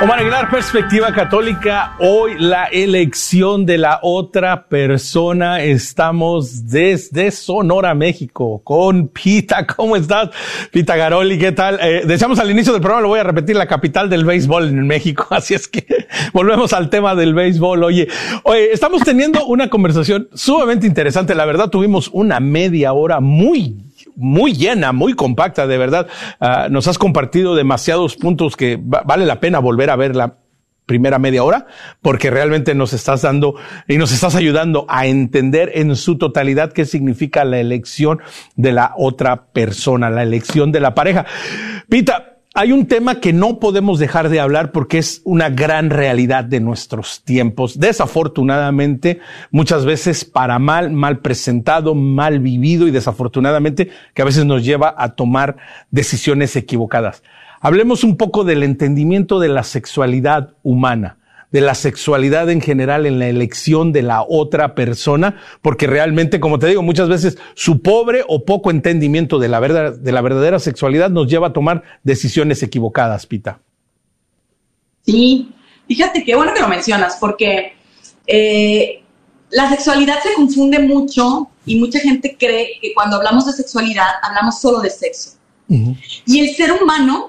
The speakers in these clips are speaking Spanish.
Omar Aguilar, Perspectiva Católica. Hoy la elección de la otra persona. Estamos desde Sonora, México, con Pita. ¿Cómo estás, Pita Garoli? ¿Qué tal? Decíamos al inicio del programa, lo voy a repetir, la capital del béisbol en México. Así es que volvemos al tema del béisbol. Oye, estamos teniendo una conversación sumamente interesante. La verdad, tuvimos una media hora muy llena, muy compacta, de verdad. Nos has compartido demasiados puntos que vale la pena volver a ver la primera media hora, porque realmente nos estás dando y nos estás ayudando a entender en su totalidad qué significa la elección de la otra persona, la elección de la pareja. Pita, hay un tema que no podemos dejar de hablar porque es una gran realidad de nuestros tiempos. Desafortunadamente, muchas veces para mal presentado, mal vivido y desafortunadamente que a veces nos lleva a tomar decisiones equivocadas. Hablemos un poco del entendimiento de la sexualidad humana, de la sexualidad en general en la elección de la otra persona, porque realmente, como te digo, muchas veces su pobre o poco entendimiento de la verdadera sexualidad nos lleva a tomar decisiones equivocadas, Pita. Sí, fíjate qué bueno que lo mencionas, porque la sexualidad se confunde mucho y mucha gente cree que cuando hablamos de sexualidad hablamos solo de sexo. Uh-huh. Y el ser humano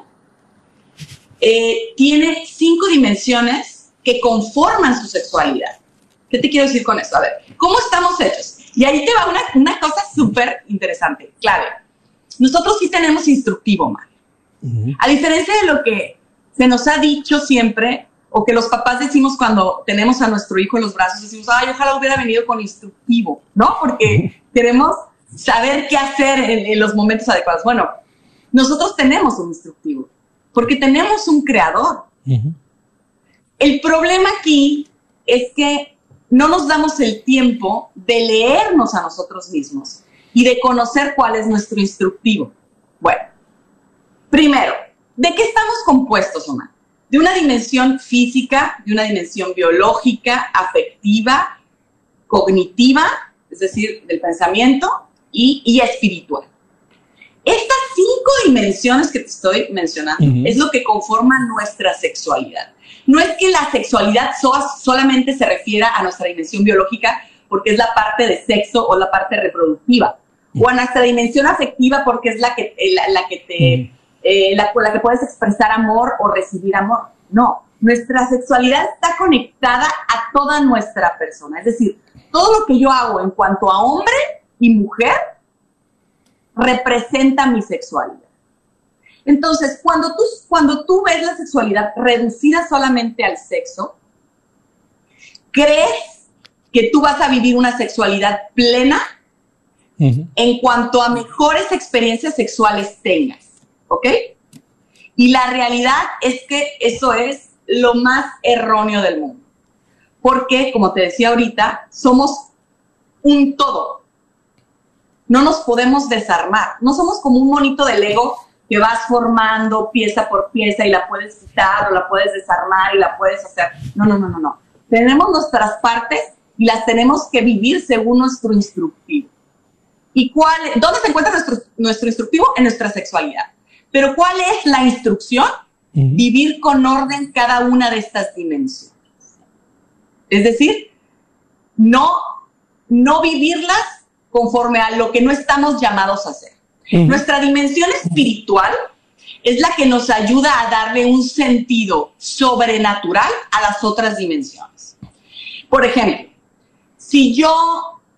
tiene 5 dimensiones que conforman su sexualidad. ¿Qué te quiero decir con esto? A ver, ¿cómo estamos hechos? Y ahí te va una cosa súper interesante, clave. Nosotros sí tenemos instructivo, Mar. Uh-huh. A diferencia de lo que se nos ha dicho siempre, o que los papás decimos cuando tenemos a nuestro hijo en los brazos, decimos, ay, ojalá hubiera venido con instructivo, ¿no? Porque queremos saber qué hacer en los momentos adecuados. Bueno, nosotros tenemos un instructivo, porque tenemos un creador. Uh-huh. El problema aquí es que no nos damos el tiempo de leernos a nosotros mismos y de conocer cuál es nuestro instructivo. Bueno, primero, ¿de qué estamos compuestos, Omar? De una dimensión física, de una dimensión biológica, afectiva, cognitiva, es decir, del pensamiento, y espiritual. Estas 5 dimensiones que te estoy mencionando uh-huh. es lo que conforma nuestra sexualidad. No es que la sexualidad solamente se refiera a nuestra dimensión biológica porque es la parte de sexo o la parte reproductiva, uh-huh. o a nuestra dimensión afectiva porque es la que puedes expresar amor o recibir amor. No, nuestra sexualidad está conectada a toda nuestra persona. Es decir, todo lo que yo hago en cuanto a hombre y mujer representa mi sexualidad. Entonces, cuando tú ves la sexualidad reducida solamente al sexo, crees que tú vas a vivir una sexualidad plena uh-huh. en cuanto a mejores experiencias sexuales tengas, ¿ok? Y la realidad es que eso es lo más erróneo del mundo. Porque, como te decía ahorita, somos un todo. No nos podemos desarmar. No somos como un monito de Lego que vas formando pieza por pieza y la puedes quitar o la puedes desarmar y la puedes hacer. No. Tenemos nuestras partes y las tenemos que vivir según nuestro instructivo. ¿Y dónde se encuentra nuestro instructivo? En nuestra sexualidad. Pero ¿cuál es la instrucción? Uh-huh. Vivir con orden cada una de estas dimensiones. Es decir, no vivirlas conforme a lo que no estamos llamados a hacer. Uh-huh. Nuestra dimensión espiritual es la que nos ayuda a darle un sentido sobrenatural a las otras dimensiones. Por ejemplo, si yo